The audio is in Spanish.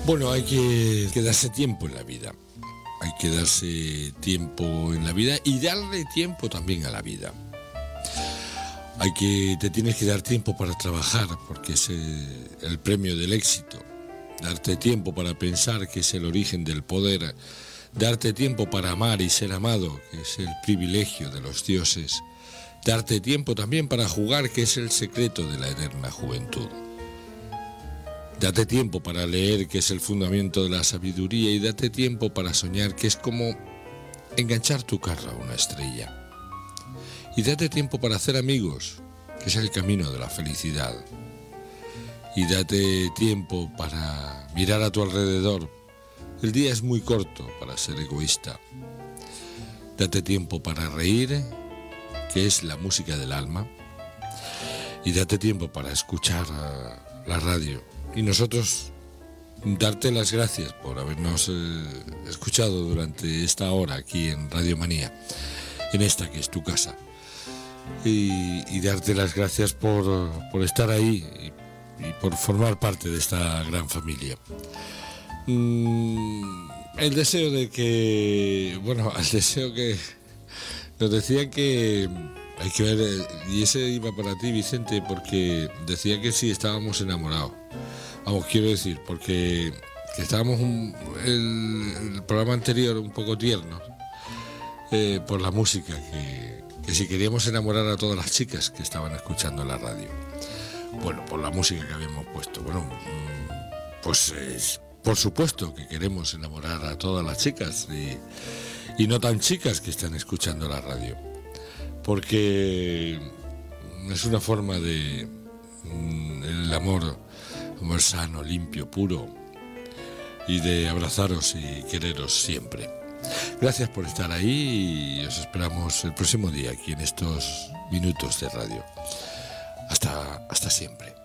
Bueno, hay que darse tiempo en la vida. Hay que darse tiempo en la vida y darle tiempo también a la vida. Te tienes que dar tiempo para trabajar, porque es el premio del éxito. Darte tiempo para pensar, que es el origen del poder. Darte tiempo para amar y ser amado, que es el privilegio de los dioses. Darte tiempo también para jugar, que es el secreto de la eterna juventud. Date tiempo para leer, que es el fundamento de la sabiduría, y date tiempo para soñar, que es como enganchar tu carro a una estrella. Y date tiempo para hacer amigos, que es el camino de la felicidad. Y date tiempo para mirar a tu alrededor. El día es muy corto para ser egoísta. Date tiempo para reír, que es la música del alma. Y date tiempo para escuchar la radio. Y nosotros darte las gracias por habernos escuchado durante esta hora aquí en Radio Manía, en esta que es tu casa. Y darte las gracias por estar ahí y por formar parte de esta gran familia. El deseo de que... Bueno, el deseo que... Nos decían que... Hay que ver... Y ese iba para ti, Vicente, porque decía que sí estábamos enamorados. Vamos, quiero decir, porque que estábamos el programa anterior un poco tiernos por la música, que si queríamos enamorar a todas las chicas que estaban escuchando la radio. Bueno, por la música que habíamos puesto. Bueno, pues por supuesto que queremos enamorar a todas las chicas y no tan chicas que están escuchando la radio, porque es una forma de el amor sano, limpio, puro, y de abrazaros y quereros siempre. Gracias por estar ahí y os esperamos el próximo día aquí en estos minutos de radio. Hasta siempre.